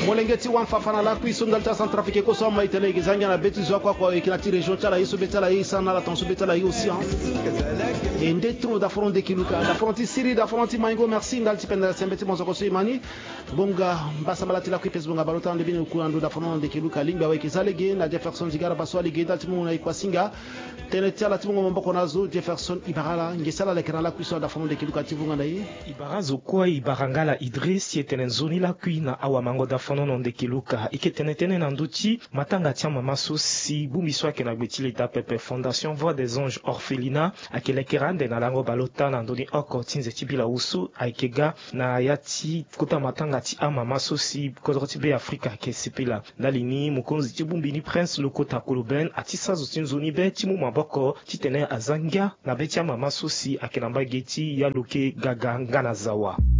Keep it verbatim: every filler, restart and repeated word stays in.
molengeti wan fafana la kuiso ngalta centrafrique ko so mai tele gizanga na beti zo kwa kwa ikinati region tala yiso betala yisa na la tenso betala yi aussi et ndetro da front de kiluka da fronti siri da fronti mango merci ngalti penda sembeti mozo ko imani bonga mbasa malati la kuipes bonga balota de binu kuando da front de kiluka lingba we kizalege na Jefferson zigara baso ali geda timu na ikwasinga tenetia la timu mboko nazo Jefferson Ibarala ngesala le kana la kuiso da front de kiluka tivunga na yi Ibarazo kwa Ibarangala Idris yetene nzoni la kuina awa mango da front non de kiluka iketene tene na nduti matanga tia mama sosi bumiswa ke na gbetili ta pepe fondation voix des anges orphelinat akelekerande na lango balota na ndoni oko tinze tibila usu aikega na yati kota matanga ti ama masosi kodroti be Afrika ke sipila nalini mukonzi tibumbini prince lokota koloben atisa zotinzoni be timu maboko titene azangia na betia mama sosi akenamba geti ya loke gaga ngana zawa